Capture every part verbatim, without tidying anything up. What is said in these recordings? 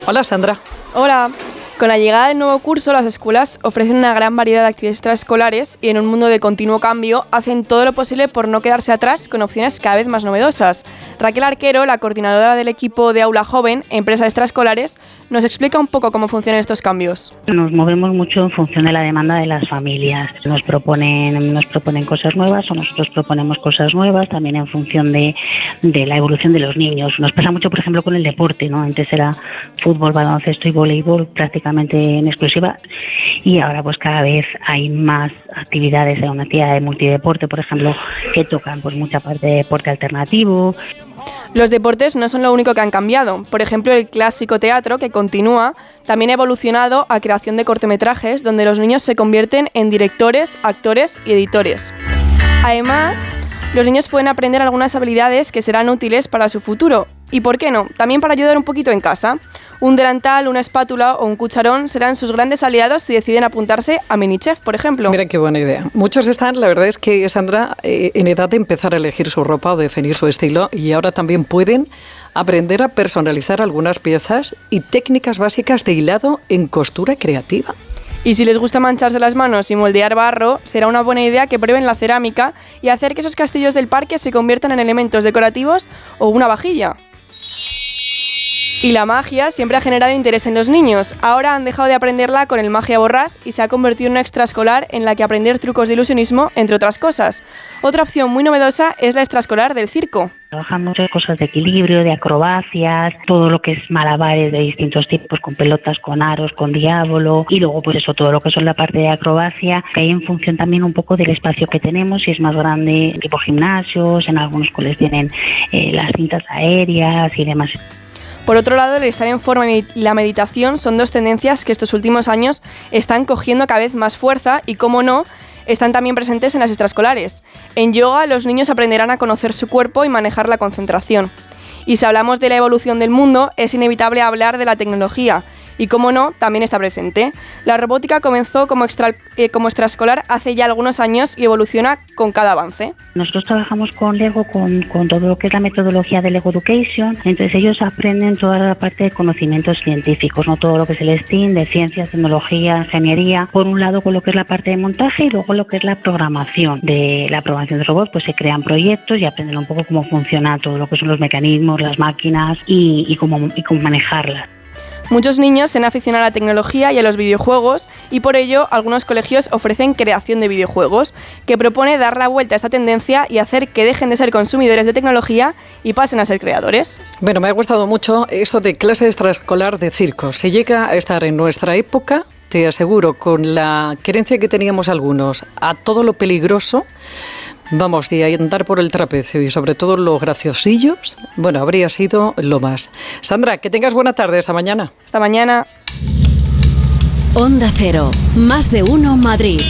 Hola, Sandra. Hola. Con la llegada del nuevo curso, las escuelas ofrecen una gran variedad de actividades extraescolares y en un mundo de continuo cambio hacen todo lo posible por no quedarse atrás con opciones cada vez más novedosas. Raquel Arquero, la coordinadora del equipo de Aula Joven, empresa de extraescolares, nos explica un poco cómo funcionan estos cambios. Nos movemos mucho en función de la demanda de las familias. Nos proponen, nos proponen cosas nuevas o nosotros proponemos cosas nuevas, también en función de, de la evolución de los niños. Nos pasa mucho, por ejemplo, con el deporte, ¿no? Antes era fútbol, baloncesto y voleibol prácticamente en exclusiva y ahora pues cada vez hay más actividades, hay una actividad de multideporte, por ejemplo, que tocan pues mucha parte de deporte alternativo. Los deportes no son lo único que han cambiado. Por ejemplo, el clásico teatro, que continúa, también ha evolucionado a creación de cortometrajes donde los niños se convierten en directores, actores y editores. Además, los niños pueden aprender algunas habilidades que serán útiles para su futuro. Y por qué no, también para ayudar un poquito en casa. Un delantal, una espátula o un cucharón serán sus grandes aliados si deciden apuntarse a Minichef, por ejemplo. Mira qué buena idea. Muchos están, la verdad es que, Sandra, eh, en edad de empezar a elegir su ropa o definir su estilo y ahora también pueden aprender a personalizar algunas piezas y técnicas básicas de hilado en costura creativa. Y si les gusta mancharse las manos y moldear barro, será una buena idea que prueben la cerámica y hacer que esos castillos del parque se conviertan en elementos decorativos o una vajilla. Y la magia siempre ha generado interés en los niños. Ahora han dejado de aprenderla con el Magia Borràs y se ha convertido en una extraescolar en la que aprender trucos de ilusionismo, entre otras cosas. Otra opción muy novedosa es la extraescolar del circo. Trabajan muchas cosas de equilibrio, de acrobacias, todo lo que es malabares de distintos tipos, con pelotas, con aros, con diablo, y luego pues eso, todo lo que son la parte de acrobacia, que hay en función también un poco del espacio que tenemos, si es más grande, tipo gimnasios, en algunos coles tienen eh, las cintas aéreas y demás. Por otro lado, el estar en forma y la meditación son dos tendencias que estos últimos años están cogiendo cada vez más fuerza y, cómo no, están también presentes en las extraescolares. En yoga, los niños aprenderán a conocer su cuerpo y manejar la concentración. Y si hablamos de la evolución del mundo, es inevitable hablar de la tecnología. Y cómo no, también está presente. La robótica comenzó como, extra, eh, como extraescolar hace ya algunos años y evoluciona con cada avance. Nosotros trabajamos con Lego, con, con todo lo que es la metodología de Lego Education. Entonces ellos aprenden toda la parte de conocimientos científicos, no todo lo que es el S T E A M, de ciencias, tecnología, ingeniería. Por un lado con lo que es la parte de montaje y luego lo que es la programación. De la programación de robots, pues se crean proyectos y aprenden un poco cómo funciona todo lo que son los mecanismos, las máquinas y, y, cómo, y cómo manejarlas. Muchos niños se han aficionado a la tecnología y a los videojuegos y por ello algunos colegios ofrecen creación de videojuegos, que propone dar la vuelta a esta tendencia y hacer que dejen de ser consumidores de tecnología y pasen a ser creadores. Bueno, me ha gustado mucho eso de clase extraescolar de circo. Si llega a estar en nuestra época, te aseguro, con la querencia que teníamos algunos a todo lo peligroso, vamos, de andar por el trapecio y sobre todo los graciosillos, bueno, habría sido lo más. Sandra, que tengas buena tarde, hasta mañana. Hasta mañana. Onda Cero, más de uno Madrid.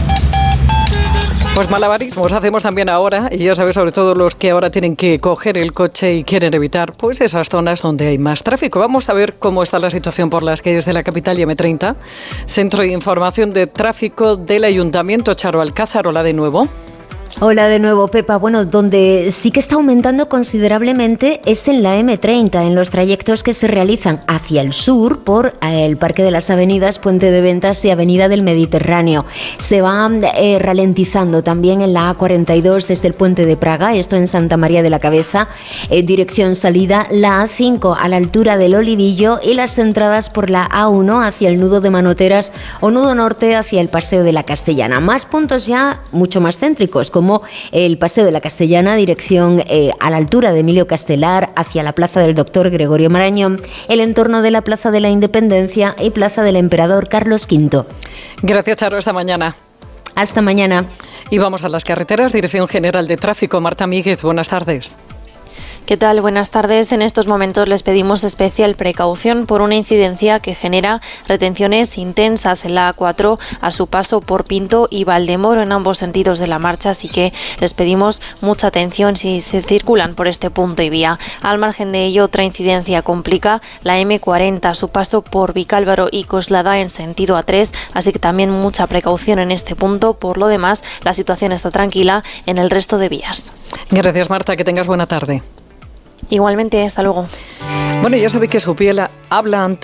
Pues malabarismos hacemos también ahora, y ya sabes, sobre todo los que ahora tienen que coger el coche y quieren evitar pues esas zonas donde hay más tráfico. Vamos a ver cómo está la situación por las calles de la capital y eme treinta. Centro de Información de Tráfico del Ayuntamiento, Charo Alcázar, hola de nuevo. Hola de nuevo, Pepa. Bueno, donde sí que está aumentando considerablemente es en la eme treinta, en los trayectos que se realizan hacia el sur por el Parque de las Avenidas, Puente de Ventas y Avenida del Mediterráneo. Se va eh, ralentizando también en la A cuarenta y dos desde el Puente de Praga, esto en Santa María de la Cabeza, eh, dirección salida, la A cinco a la altura del Olivillo y las entradas por la A uno hacia el nudo de Manoteras o nudo norte hacia el Paseo de la Castellana. Más puntos ya mucho más céntricos, como el Paseo de la Castellana, dirección eh, a la altura de Emilio Castelar, hacia la Plaza del Doctor Gregorio Marañón, el entorno de la Plaza de la Independencia y Plaza del Emperador Carlos quinto. Gracias, Charo, hasta mañana. Hasta mañana. Y vamos a las carreteras, Dirección General de Tráfico, Marta Míguez, buenas tardes. ¿Qué tal? Buenas tardes. En estos momentos les pedimos especial precaución por una incidencia que genera retenciones intensas en la A cuatro a su paso por Pinto y Valdemoro en ambos sentidos de la marcha, así que les pedimos mucha atención si se circulan por este punto y vía. Al margen de ello, otra incidencia complica la eme cuarenta a su paso por Vicálvaro y Coslada en sentido A tres, así que también mucha precaución en este punto. Por lo demás, la situación está tranquila en el resto de vías. Gracias, Marta, que tengas buena tarde. Igualmente, hasta luego. Bueno, ya sabe que su piel habla antes.